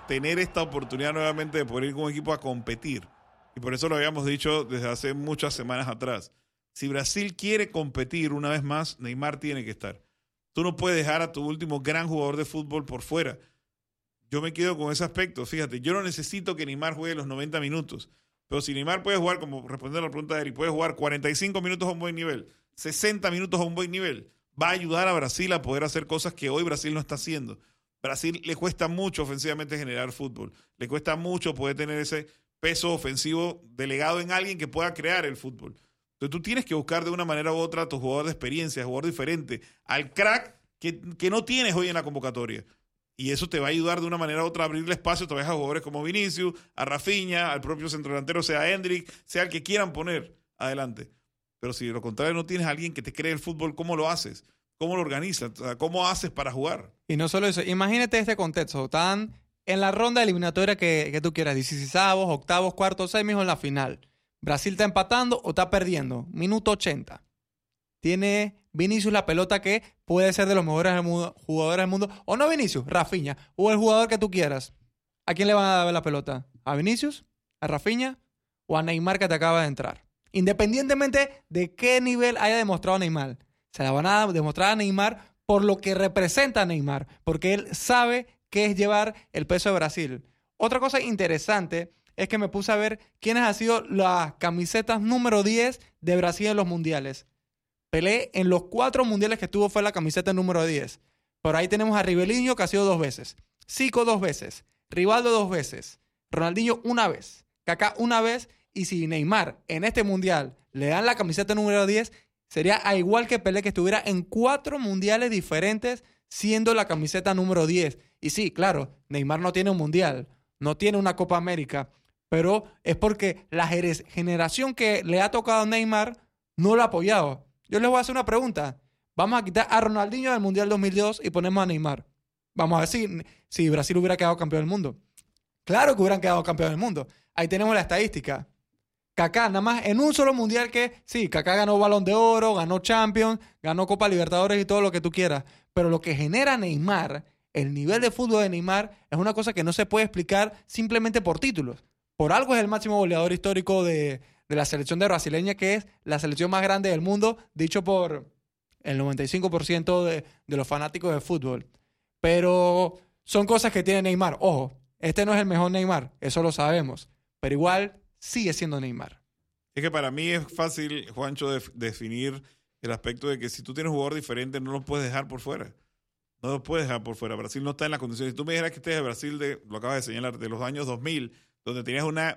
tener esta oportunidad nuevamente de poder ir con un equipo a competir. Y por eso lo habíamos dicho desde hace muchas semanas atrás. Si Brasil quiere competir una vez más, Neymar tiene que estar. Tú no puedes dejar a tu último gran jugador de fútbol por fuera. Yo me quedo con ese aspecto. Fíjate, yo no necesito que Neymar juegue los 90 minutos. Pero si Neymar puede jugar, como respondiendo a la pregunta de Eric, puede jugar 45 minutos a un buen nivel, 60 minutos a un buen nivel, va a ayudar a Brasil a poder hacer cosas que hoy Brasil no está haciendo. Brasil le cuesta mucho ofensivamente generar fútbol. Le cuesta mucho poder tener ese peso ofensivo delegado en alguien que pueda crear el fútbol. Entonces tú tienes que buscar de una manera u otra a tu jugador de experiencia, jugador diferente, al crack que no tienes hoy en la convocatoria. Y eso te va a ayudar de una manera u otra a abrirle espacio a jugadores como Vinicius, a Rafinha, al propio centrodelantero, sea Endrick, sea el que quieran poner adelante. Pero si de lo contrario no tienes a alguien que te cree el fútbol, ¿cómo lo haces? ¿Cómo lo organizas? O sea, ¿cómo haces para jugar? Y no solo eso, imagínate este contexto, están en la ronda eliminatoria que tú quieras, 16avos, octavos, cuartos, semis o en la final. Brasil está empatando o está perdiendo, minuto 80. Tiene Vinicius la pelota que puede ser de los mejores jugadores del mundo, o no Vinicius, Rafinha, o el jugador que tú quieras. ¿A quién le van a dar la pelota? ¿A Vinicius? ¿A Rafinha? ¿O a Neymar que te acaba de entrar? Independientemente de qué nivel haya demostrado Neymar, se la van a demostrar a Neymar por lo que representa a Neymar, porque él sabe qué es llevar el peso de Brasil. Otra cosa interesante es que me puse a ver quiénes han sido las camisetas número 10 de Brasil en los mundiales. Pelé en los 4 mundiales que tuvo fue la camiseta número 10. Por ahí tenemos a Rivelino, que ha sido 2 veces. Zico 2 veces. Rivaldo 2 veces. Ronaldinho 1 vez. Kaká 1 vez. Y si Neymar en este mundial le dan la camiseta número 10, sería a igual que Pelé, que estuviera en 4 mundiales diferentes siendo la camiseta número 10. Y sí, claro, Neymar no tiene un mundial, no tiene una Copa América, pero es porque la generación que le ha tocado a Neymar no lo ha apoyado. Yo les voy a hacer una pregunta. Vamos a quitar a Ronaldinho del Mundial 2002 y ponemos a Neymar. Vamos a ver si Brasil hubiera quedado campeón del mundo. Claro que hubieran quedado campeón del mundo. Ahí tenemos la estadística. Kaká, nada más en un solo mundial sí, Kaká ganó Balón de Oro, ganó Champions, ganó Copa Libertadores y todo lo que tú quieras. Pero lo que genera Neymar, el nivel de fútbol de Neymar, es una cosa que no se puede explicar simplemente por títulos. Por algo es el máximo goleador histórico de la selección de brasileña, que es la selección más grande del mundo, dicho por el 95% de los fanáticos de fútbol. Pero son cosas que tiene Neymar. Ojo, este no es el mejor Neymar, eso lo sabemos. Pero igual sigue siendo Neymar. Es que para mí es fácil, Juancho, definir el aspecto de que si tú tienes un jugador diferente, no lo puedes dejar por fuera. No lo puedes dejar por fuera. Brasil no está en las condiciones. Si tú me dijeras que este es de Brasil, lo acabas de señalar, de los años 2000, donde tenías una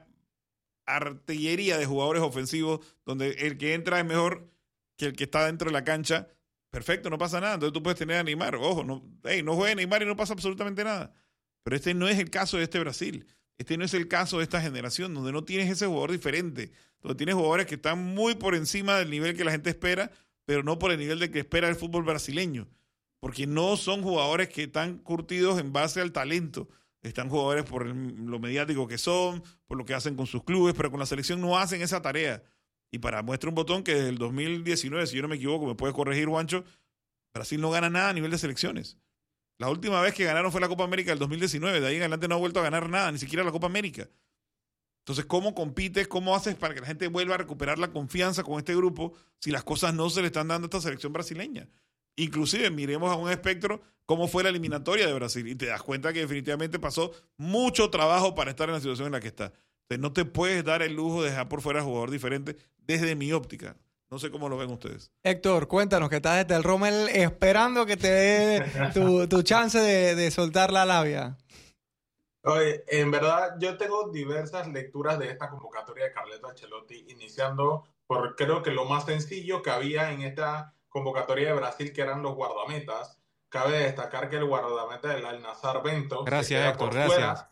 artillería de jugadores ofensivos, donde el que entra es mejor que el que está dentro de la cancha, perfecto, no pasa nada. Entonces tú puedes tener a Neymar. Ojo, no juegue Neymar y no pasa absolutamente nada. Pero este no es el caso de este Brasil. Este no es el caso de esta generación, donde no tienes ese jugador diferente, donde tienes jugadores que están muy por encima del nivel que la gente espera, pero no por el nivel de que espera el fútbol brasileño, porque no son jugadores que están curtidos en base al talento. Están jugadores por lo mediático que son, por lo que hacen con sus clubes, pero con la selección no hacen esa tarea. Y para muestra un botón que desde el 2019, si yo no me equivoco, me puedes corregir, Juancho, Brasil no gana nada a nivel de selecciones. La última vez que ganaron fue la Copa América del 2019. De ahí en adelante no ha vuelto a ganar nada, ni siquiera la Copa América. Entonces, ¿cómo compites? ¿Cómo haces para que la gente vuelva a recuperar la confianza con este grupo si las cosas no se le están dando a esta selección brasileña? Inclusive, miremos a un espectro cómo fue la eliminatoria de Brasil y te das cuenta que definitivamente pasó mucho trabajo para estar en la situación en la que está. Entonces, no te puedes dar el lujo de dejar por fuera a jugador diferente desde mi óptica. No sé cómo lo ven ustedes. Héctor, cuéntanos que estás desde el Rommel esperando que te dé tu chance de soltar la labia. Oye, en verdad yo tengo diversas lecturas de esta convocatoria de Carleto Ancelotti, iniciando por creo que lo más sencillo que había en esta convocatoria de Brasil, que eran los guardametas. Cabe destacar que el guardameta del Al-Nassr, Bento, gracias, se queda Héctor, por gracias. fuera.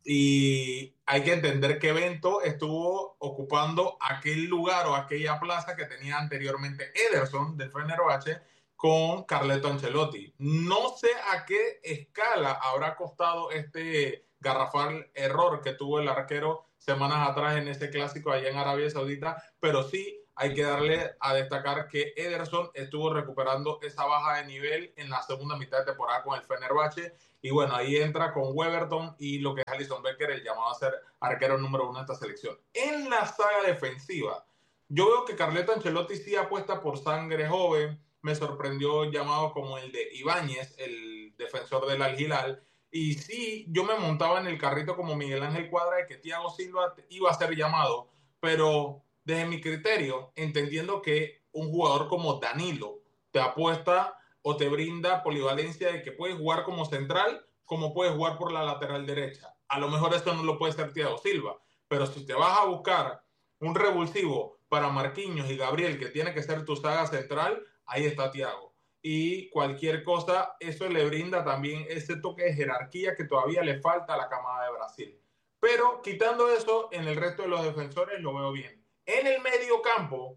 Y hay que entender que Bento estuvo ocupando aquel lugar o aquella plaza que tenía anteriormente Ederson del Fenerbahce con Carleto Ancelotti. No sé a qué escala habrá costado este garrafal error que tuvo el arquero semanas atrás en ese clásico allá en Arabia Saudita, pero sí hay que darle a destacar que Ederson estuvo recuperando esa baja de nivel en la segunda mitad de temporada con el Fenerbahce, y bueno, ahí entra con Weverton y lo que Alisson Becker, el llamado a ser arquero número 1 de esta selección. En la saga defensiva, yo veo que Carleto Ancelotti sí apuesta por sangre joven. Me sorprendió llamados como el de Ibáñez, el defensor del Al Hilal. Y sí, yo me montaba en el carrito como Miguel Ángel Cuadra de que Thiago Silva iba a ser llamado, pero desde mi criterio, entendiendo que un jugador como Danilo te apuesta o te brinda polivalencia de que puedes jugar como central, como puedes jugar por la lateral derecha. A lo mejor esto no lo puede ser Thiago Silva, pero si te vas a buscar un revulsivo para Marquinhos y Gabriel, que tiene que ser tu saga central, ahí está Thiago. Y cualquier cosa, eso le brinda también ese toque de jerarquía que todavía le falta a la camada de Brasil. Pero quitando eso, en el resto de los defensores lo veo bien. En el medio campo,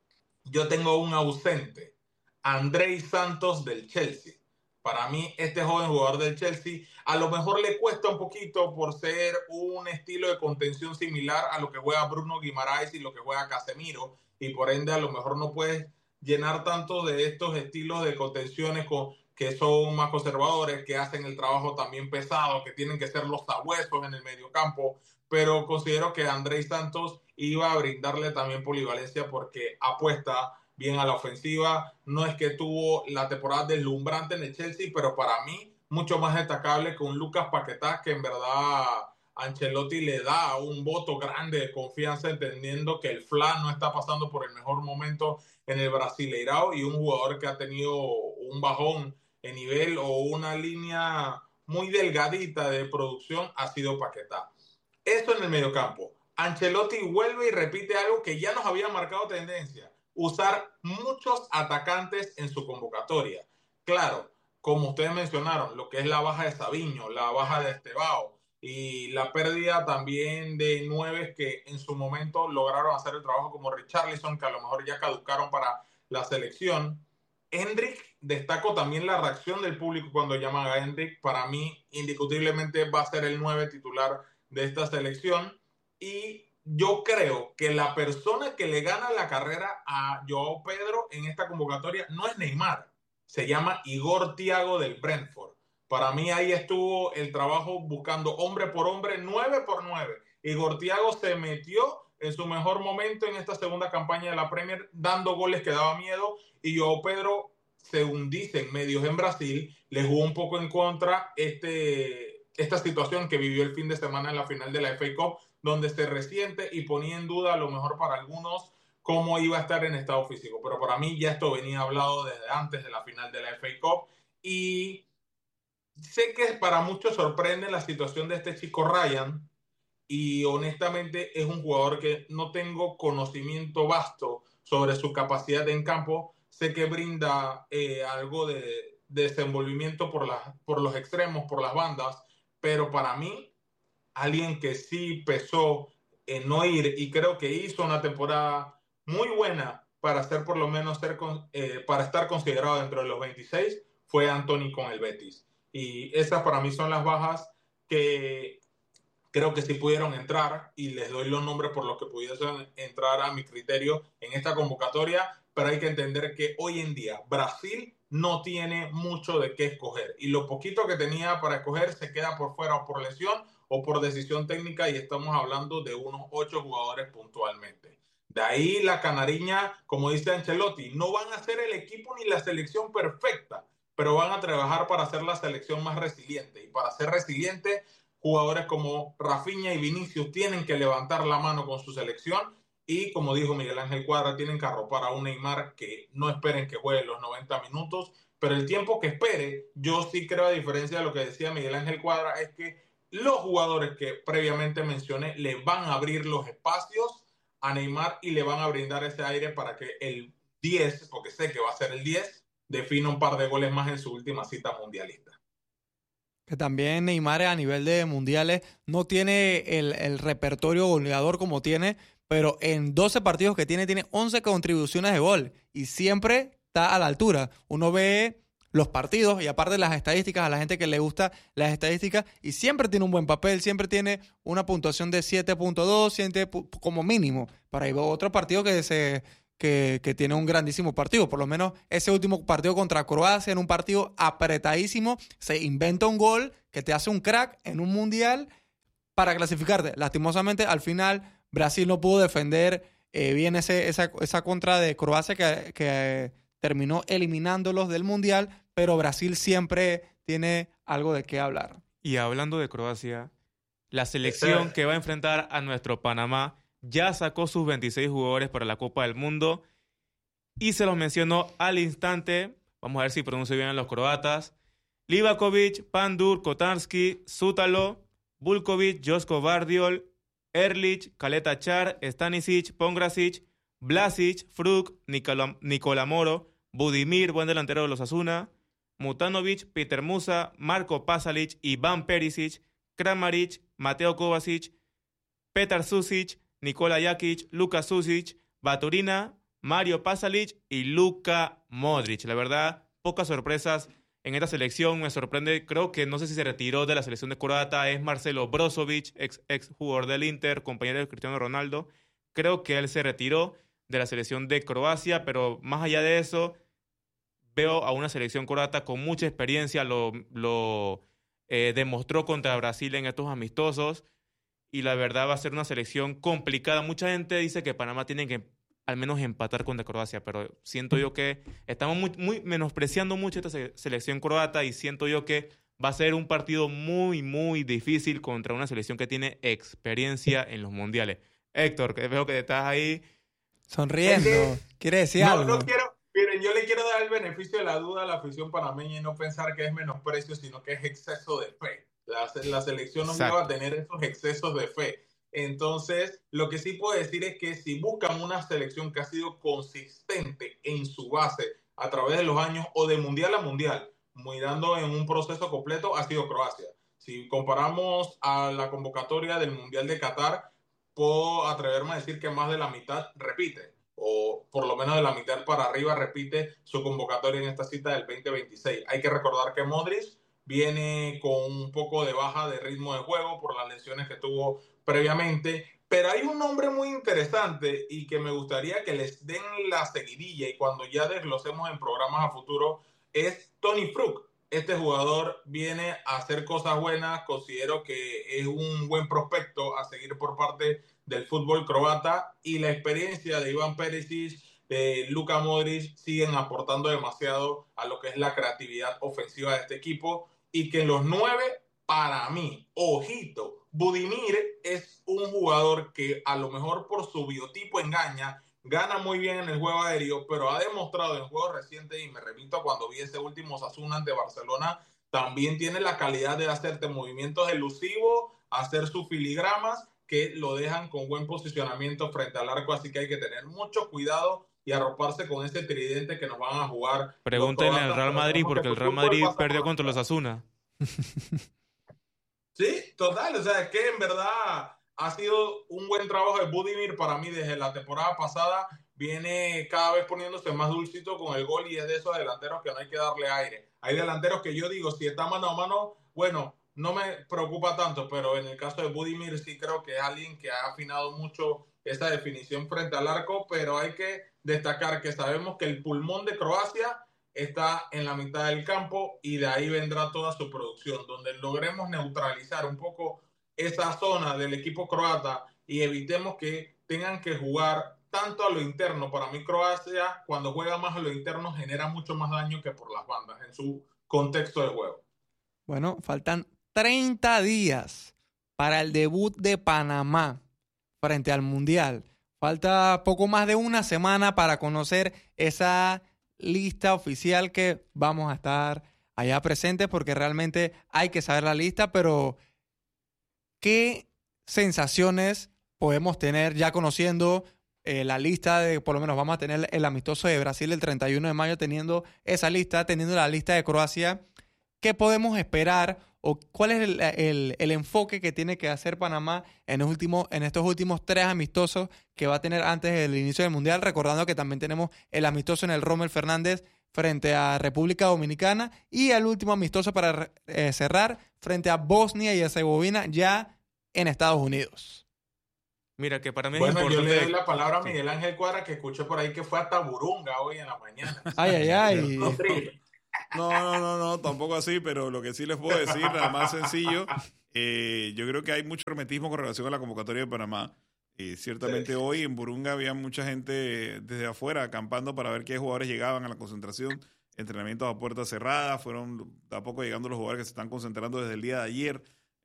yo tengo un ausente, Andrei Santos del Chelsea. Para mí, este joven jugador del Chelsea, a lo mejor le cuesta un poquito por ser un estilo de contención similar a lo que juega Bruno Guimaraes y lo que juega Casemiro, y por ende a lo mejor no puedes llenar tanto de estos estilos de contenciones que son más conservadores, que hacen el trabajo también pesado, que tienen que ser los sabuesos en el mediocampo, pero considero que Andrei Santos iba a brindarle también polivalencia porque apuesta bien a la ofensiva. No es que tuvo la temporada deslumbrante en el Chelsea, pero para mí mucho más destacable que un Lucas Paquetá, que en verdad Ancelotti le da un voto grande de confianza, entendiendo que el Fla no está pasando por el mejor momento en el Brasileirao, y un jugador que ha tenido un bajón en nivel o una línea muy delgadita de producción ha sido Paquetá. Eso en el mediocampo. Ancelotti vuelve y repite algo que ya nos había marcado tendencia: usar muchos atacantes en su convocatoria. Claro, como ustedes mencionaron, lo que es la baja de Savinho, la baja de Estevao y la pérdida también de 9 que en su momento lograron hacer el trabajo, como Richarlison, que a lo mejor ya caducaron para la selección. Endrick, destaco también la reacción del público cuando llaman a Endrick. Para mí, indiscutiblemente va a ser el 9 titular de esta selección. Y yo creo que la persona que le gana la carrera a Joao Pedro en esta convocatoria no es Neymar, se llama Igor Thiago del Brentford. Para mí ahí estuvo el trabajo buscando hombre por hombre, 9 por 9. Igor Thiago se metió en su mejor momento en esta segunda campaña de la Premier, dando goles que daba miedo, y Joao Pedro, según dicen medios en Brasil, le jugó un poco en contra esta situación que vivió el fin de semana en la final de la FA Cup, donde se resiente y ponía en duda, a lo mejor para algunos, cómo iba a estar en estado físico. Pero para mí ya esto venía hablado desde antes de la final de la FA Cup, y sé que para muchos sorprende la situación de este chico Ryan, y honestamente es un jugador que no tengo conocimiento vasto sobre su capacidad en campo. Sé que brinda algo de desenvolvimiento por los extremos, por las bandas, pero para mí, alguien que sí pesó en no ir, y creo que hizo una temporada muy buena para ser, por lo menos para estar considerado dentro de los 26, fue Antony con el Betis. Y esas para mí son las bajas que creo que sí pudieron entrar, y les doy los nombres por los que pudiesen entrar a mi criterio en esta convocatoria. Pero hay que entender que hoy en día Brasil no tiene mucho de qué escoger, y lo poquito que tenía para escoger se queda por fuera, o por lesión o por decisión técnica, y estamos hablando de unos 8 jugadores puntualmente. De ahí la canariña, como dice Ancelotti, no van a ser el equipo ni la selección perfecta, pero van a trabajar para hacer la selección más resiliente. Y para ser resiliente, jugadores como Rafinha y Vinicius tienen que levantar la mano con su selección, y como dijo Miguel Ángel Cuadra, tienen que arropar a un Neymar que no esperen que juegue los 90 minutos, pero el tiempo que espere, yo sí creo, a diferencia de lo que decía Miguel Ángel Cuadra, es que los jugadores que previamente mencioné le van a abrir los espacios a Neymar y le van a brindar ese aire para que el 10, porque sé que va a ser el 10, defina un par de goles más en su última cita mundialista. Que también Neymar a nivel de mundiales no tiene el repertorio goleador como tiene, pero en 12 partidos que tiene 11 contribuciones de gol y siempre está a la altura. Uno ve los partidos y aparte las estadísticas, a la gente que le gusta las estadísticas, y siempre tiene un buen papel, siempre tiene una puntuación de 7.2, como mínimo. Para ahí va otro partido que tiene un grandísimo partido. Por lo menos ese último partido contra Croacia, en un partido apretadísimo, se inventa un gol que te hace un crack en un mundial, para clasificarte. Lastimosamente, al final, Brasil no pudo defender bien esa contra de Croacia que terminó eliminándolos del Mundial, pero Brasil siempre tiene algo de qué hablar. Y hablando de Croacia, la selección que va a enfrentar a nuestro Panamá ya sacó sus 26 jugadores para la Copa del Mundo y se los mencionó al instante. Vamos a ver si pronuncio bien a los croatas. Livakovic, Pandur, Kotarski, Sutalo, Bulkovic, Josko Vardiol, Erlich, Kaleta Char, Stanisic, Pongrasic, Vlasic, Fruk, Nicola Moro, Budimir, buen delantero de los Asuna, Mutanovic, Peter Musa, Marko Pasalic, Ivan Perisic, Kramaric, Mateo Kovacic, Petar Susic, Nikola Jakic, Luka Susic, Baturina, Mario Pasalic y Luka Modric. La verdad, pocas sorpresas en esta selección. Me sorprende, creo que no sé si se retiró de la selección de croata, es Marcelo Brozovic, ex jugador del Inter, compañero de Cristiano Ronaldo. Creo que él se retiró de la selección de Croacia, pero más allá de eso, veo a una selección croata con mucha experiencia, lo demostró contra Brasil en estos amistosos, y la verdad va a ser una selección complicada. Mucha gente dice que Panamá tiene que al menos empatar contra Croacia, pero siento yo que estamos muy menospreciando mucho esta selección croata y siento yo que va a ser un partido muy, muy difícil contra una selección que tiene experiencia en los mundiales. Héctor, que veo que estás ahí sonriendo. ¿Quiere decir algo? No quiero, miren, yo le quiero dar el beneficio de la duda a la afición panameña y no pensar que es menosprecio, sino que es exceso de fe. La selección no va a tener esos excesos de fe. Entonces, lo que sí puedo decir es que si buscan una selección que ha sido consistente en su base a través de los años o de mundial a mundial, mirando en un proceso completo, ha sido Croacia. Si comparamos a la convocatoria del Mundial de Qatar, puedo atreverme a decir que más de la mitad repite, o por lo menos de la mitad para arriba repite su convocatoria en esta cita del 2026. Hay que recordar que Modric viene con un poco de baja de ritmo de juego por las lesiones que tuvo previamente, pero hay un nombre muy interesante y que me gustaría que les den la seguidilla y cuando ya desglosemos en programas a futuro, es Toni Fruk. Este jugador viene a hacer cosas buenas, considero que es un buen prospecto a seguir por parte del fútbol croata y la experiencia de Ivan Perisic, de Luka Modric siguen aportando demasiado a lo que es la creatividad ofensiva de este equipo y que en los 9, para mí, ojito, Budimir es un jugador que a lo mejor por su biotipo engaña, gana muy bien en el juego aéreo, pero ha demostrado en juegos recientes, y me remito a cuando vi ese último Osasuna ante Barcelona, también tiene la calidad de hacerte movimientos elusivos, hacer sus filigramas que lo dejan con buen posicionamiento frente al arco, así que hay que tener mucho cuidado y arroparse con ese tridente que nos van a jugar. Pregúntenle al Real Madrid, porque el Real Madrid perdió contra los Asuna. Sí, total, o sea, es que en verdad ha sido un buen trabajo de Budimir para mí desde la temporada pasada, viene cada vez poniéndose más dulcito con el gol y es de esos delanteros que no hay que darle aire. Hay delanteros que yo digo, si está mano a mano, bueno, no me preocupa tanto, pero en el caso de Budimir sí creo que es alguien que ha afinado mucho esa definición frente al arco, pero hay que destacar que sabemos que el pulmón de Croacia está en la mitad del campo y de ahí vendrá toda su producción, donde logremos neutralizar un poco esa zona del equipo croata y evitemos que tengan que jugar tanto a lo interno. Para mí Croacia, cuando juega más a lo interno, genera mucho más daño que por las bandas en su contexto de juego. Bueno, faltan 30 días para el debut de Panamá frente al Mundial. Falta poco más de una semana para conocer esa lista oficial que vamos a estar allá presentes porque realmente hay que saber la lista, pero ¿qué sensaciones podemos tener ya conociendo la lista de, por lo menos vamos a tener el amistoso de Brasil el 31 de mayo, teniendo esa lista, teniendo la lista de Croacia? ¿Qué podemos esperar o cuál es el enfoque que tiene que hacer Panamá en estos últimos 3 amistosos que va a tener antes del inicio del Mundial? Recordando que también tenemos el amistoso en el Rommel Fernández frente a República Dominicana y el último amistoso para cerrar frente a Bosnia y Herzegovina ya en Estados Unidos. Mira, que para mí es importante. importante. Yo le doy la palabra a Miguel Ángel Cuadra, que escuché por ahí que fue hasta Burunga hoy en la mañana. Ay. No, tampoco así, pero lo que sí les puedo decir, nada más sencillo, Yo creo que hay mucho hermetismo con relación a la convocatoria de Panamá. Ciertamente hoy en Burunga había mucha gente desde afuera acampando para ver qué jugadores llegaban a la concentración, entrenamientos a puerta cerrada, fueron de a poco llegando los jugadores que se están concentrando desde el día de ayer,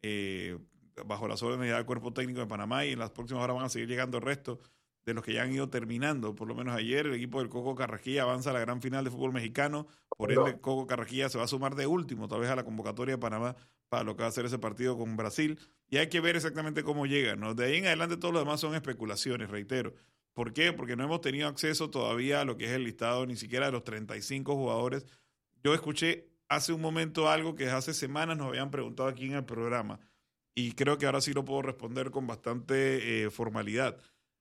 bajo las órdenes del cuerpo técnico de Panamá, y en las próximas horas van a seguir llegando el resto de los que ya han ido terminando. Por lo menos ayer el equipo del Coco Carrasquilla avanza a la gran final de fútbol mexicano, por ende Coco Carrasquilla se va a sumar de último tal vez a la convocatoria de Panamá para lo que va a ser ese partido con Brasil, y hay que ver exactamente cómo llega, ¿no? De ahí en adelante todo lo demás son especulaciones, reitero. ¿Por qué? Porque no hemos tenido acceso todavía a lo que es el listado ni siquiera de los 35 jugadores. Yo escuché hace un momento algo que hace semanas nos habían preguntado aquí en el programa, y creo que ahora sí lo puedo responder con bastante formalidad.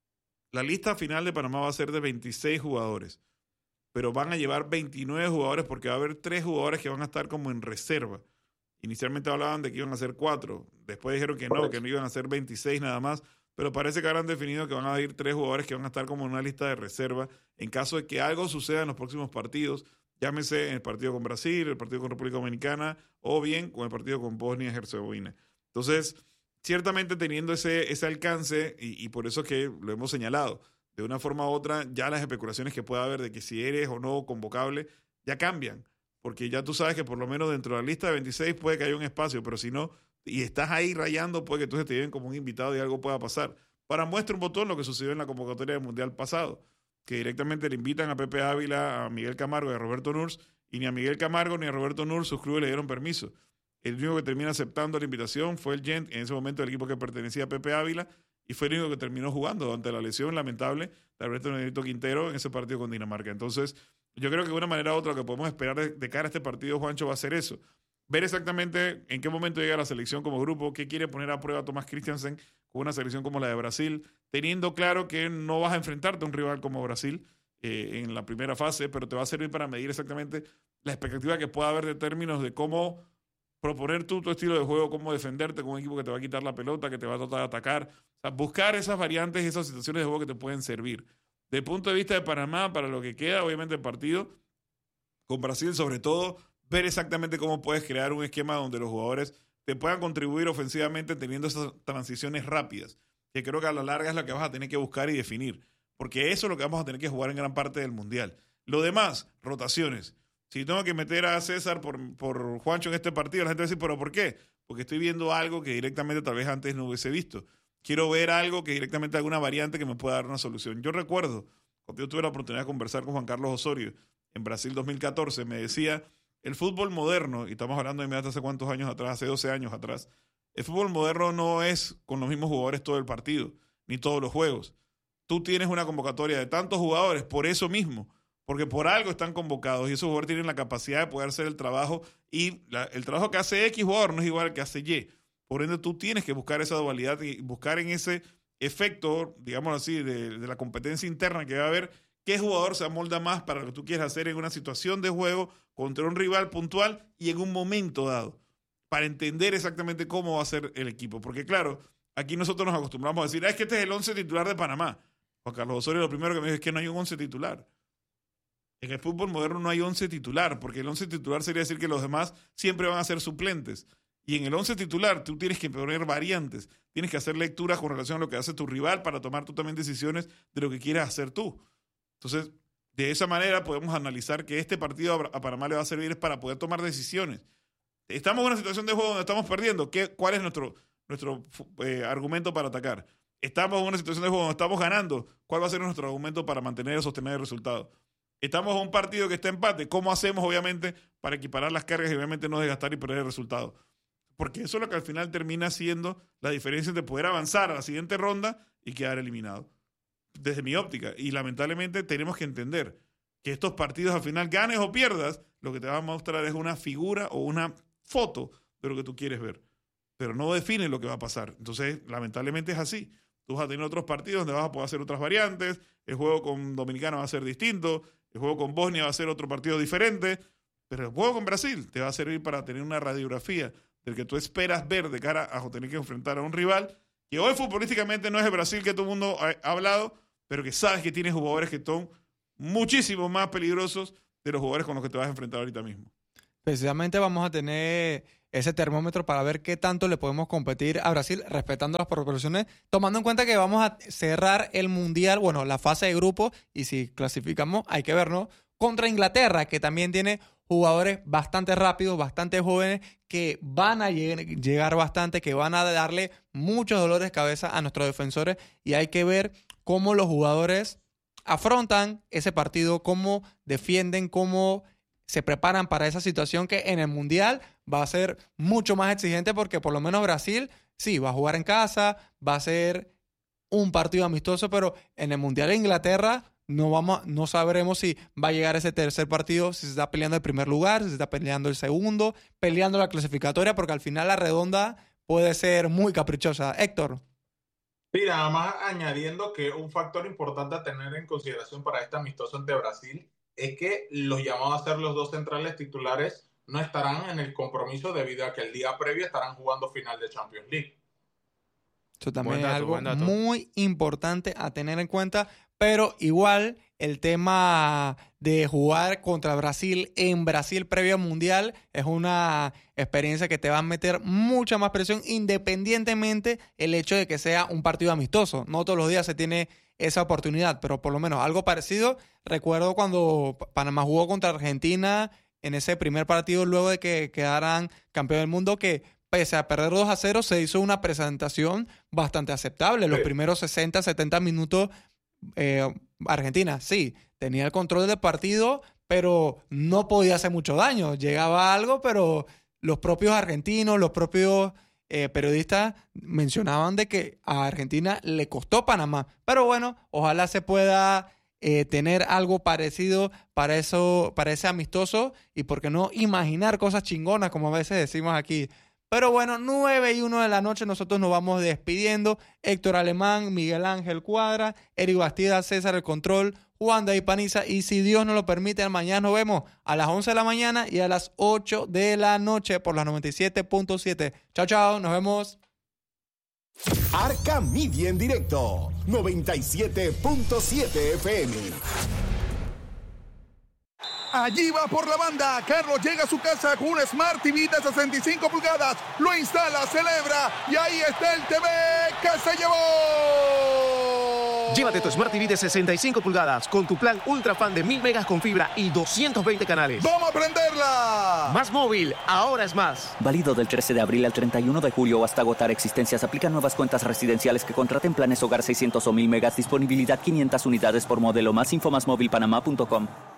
La lista final de Panamá va a ser de 26 jugadores, pero van a llevar 29 jugadores porque va a haber 3 jugadores que van a estar como en reserva. Inicialmente hablaban de que iban a ser 4, después dijeron que no iban a ser 26 nada más, pero parece que ahora han definido que van a ir 3 jugadores que van a estar como en una lista de reserva en caso de que algo suceda en los próximos partidos, llámese en el partido con Brasil, el partido con República Dominicana o bien con el partido con Bosnia y Herzegovina. Entonces, ciertamente teniendo ese alcance, y por eso que lo hemos señalado, de una forma u otra, ya las especulaciones que pueda haber de que si eres o no convocable, ya cambian. Porque ya tú sabes que por lo menos dentro de la lista de 26 puede que haya un espacio, pero si no, y estás ahí rayando, puede que entonces te lleven como un invitado y algo pueda pasar. Para muestra un botón lo que sucedió en la convocatoria del Mundial pasado, que directamente le invitan a Pepe Ávila, a Miguel Camargo y a Roberto Nurs, y ni a Miguel Camargo ni a Roberto Nurs sus clubes le dieron permiso. El único que termina aceptando la invitación fue el Gent, en ese momento el equipo que pertenecía a Pepe Ávila, y fue el único que terminó jugando ante la lesión lamentable de Alberto Negrito Quintero en ese partido con Dinamarca. Entonces, yo creo que de una manera u otra lo que podemos esperar de cara a este partido, Juancho, va a ser eso. Ver exactamente en qué momento llega la selección como grupo, qué quiere poner a prueba Tomás Christiansen con una selección como la de Brasil, teniendo claro que no vas a enfrentarte a un rival como Brasil en la primera fase, pero te va a servir para medir exactamente la expectativa que pueda haber de términos de cómo proponer tú tu estilo de juego, cómo defenderte con un equipo que te va a quitar la pelota, que te va a tratar de atacar. O sea, buscar esas variantes y esas situaciones de juego que te pueden servir. Desde el punto de vista de Panamá, para lo que queda, obviamente, el partido con Brasil, sobre todo, ver exactamente cómo puedes crear un esquema donde los jugadores te puedan contribuir ofensivamente teniendo esas transiciones rápidas, que creo que a la larga es lo que vas a tener que buscar y definir, porque eso es lo que vamos a tener que jugar en gran parte del Mundial. Lo demás, rotaciones. Si tengo que meter a César por Juancho en este partido, la gente va a decir, ¿pero por qué? Porque estoy viendo algo que directamente tal vez antes no hubiese visto. Quiero ver algo que directamente alguna variante que me pueda dar una solución. Yo recuerdo, cuando yo tuve la oportunidad de conversar con Juan Carlos Osorio en Brasil 2014, me decía, el fútbol moderno, y estamos hablando de hace cuántos años atrás, hace 12 años atrás, el fútbol moderno no es con los mismos jugadores todo el partido, ni todos los juegos. Tú tienes una convocatoria de tantos jugadores por eso mismo, porque por algo están convocados y esos jugadores tienen la capacidad de poder hacer el trabajo, y el trabajo que hace X jugador no es igual al que hace Y. Por ende, tú tienes que buscar esa dualidad y buscar en ese efecto, digamos así, de la competencia interna que va a haber, qué jugador se amolda más para lo que tú quieres hacer en una situación de juego contra un rival puntual y en un momento dado, para entender exactamente cómo va a ser el equipo. Porque claro, aquí nosotros nos acostumbramos a decir, es que este es el 11 titular de Panamá. Juan Carlos Osorio lo primero que me dijo es que no hay un 11 titular. En el fútbol moderno no hay 11 titular, porque el 11 titular sería decir que los demás siempre van a ser suplentes. Y en el 11 titular tú tienes que poner variantes, tienes que hacer lecturas con relación a lo que hace tu rival para tomar tú también decisiones de lo que quieres hacer tú. Entonces, de esa manera podemos analizar que este partido a Panamá le va a servir para poder tomar decisiones. Estamos en una situación de juego donde estamos perdiendo. ¿Cuál es nuestro argumento para atacar? Estamos en una situación de juego donde estamos ganando. ¿Cuál va a ser nuestro argumento para mantener o sostener el resultado? Estamos en un partido que está empate. ¿Cómo hacemos, obviamente, para equiparar las cargas y obviamente no desgastar y perder el resultado? Porque eso es lo que al final termina siendo la diferencia entre poder avanzar a la siguiente ronda y quedar eliminado. Desde mi óptica. Y lamentablemente tenemos que entender que estos partidos al final, ganes o pierdas, lo que te va a mostrar es una figura o una foto de lo que tú quieres ver. Pero no define lo que va a pasar. Entonces, lamentablemente es así. Tú vas a tener otros partidos donde vas a poder hacer otras variantes. El juego con Dominicana va a ser distinto. El juego con Bosnia va a ser otro partido diferente. Pero el juego con Brasil te va a servir para tener una radiografía del que tú esperas ver de cara a tener que enfrentar a un rival que hoy futbolísticamente no es el Brasil que todo el mundo ha hablado, pero que sabes que tiene jugadores que son muchísimo más peligrosos de los jugadores con los que te vas a enfrentar ahorita mismo. Precisamente vamos a tener ese termómetro para ver qué tanto le podemos competir a Brasil, respetando las proporciones, tomando en cuenta que vamos a cerrar el Mundial, bueno, la fase de grupo, y si clasificamos, hay que vernos, contra Inglaterra, que también tiene jugadores bastante rápidos, bastante jóvenes, que van a llegar bastante, que van a darle muchos dolores de cabeza a nuestros defensores, y hay que ver cómo los jugadores afrontan ese partido, cómo defienden, cómo se preparan para esa situación que en el Mundial va a ser mucho más exigente, porque por lo menos Brasil, sí, va a jugar en casa, va a ser un partido amistoso, pero en el Mundial de Inglaterra no sabremos si va a llegar ese tercer partido, si se está peleando el primer lugar, si se está peleando el segundo, peleando la clasificatoria, porque al final la redonda puede ser muy caprichosa. Héctor. Sí, nada más añadiendo que un factor importante a tener en consideración para este amistoso ante Brasil es que los llamados a ser los dos centrales titulares no estarán en el compromiso debido a que el día previo estarán jugando final de Champions League. Eso también es algo muy importante a tener en cuenta, pero igual el tema de jugar contra Brasil en Brasil previo al Mundial es una experiencia que te va a meter mucha más presión, independientemente el hecho de que sea un partido amistoso. No todos los días se tiene esa oportunidad, pero por lo menos algo parecido. Recuerdo cuando Panamá jugó contra Argentina en ese primer partido luego de que quedaran campeón del mundo, que pese a perder 2-0 se hizo una presentación bastante aceptable. Los primeros 60, 70 minutos Argentina, sí, tenía el control del partido, pero no podía hacer mucho daño. Llegaba algo, pero los propios argentinos, los propios periodistas mencionaban de que a Argentina le costó Panamá. Pero bueno, ojalá se pueda tener algo parecido para ese amistoso, y por qué no imaginar cosas chingonas, como a veces decimos aquí. Pero bueno, 9:01 de la noche, nosotros nos vamos despidiendo. Héctor Alemán, Miguel Ángel Cuadra, Eric Bastida, César El Control, Juan David Paniza, y si Dios nos lo permite, mañana nos vemos a las 11 de la mañana y a las 8 de la noche por las 97.7. Chao, chao, nos vemos. Arca Media en directo, 97.7 FM. Allí va por la banda. Carlos llega a su casa con un Smart TV de 65 pulgadas. Lo instala, celebra y ahí está el TV que se llevó. Llévate tu Smart TV de 65 pulgadas con tu plan Ultra Fan de 1000 megas con fibra y 220 canales. ¡Vamos a prenderla! Más móvil, ahora es más. Válido del 13 de abril al 31 de julio o hasta agotar existencias. Aplican nuevas cuentas residenciales que contraten planes hogar 600 o 1000 megas. Disponibilidad 500 unidades por modelo. Más info másmovilpanamá.com.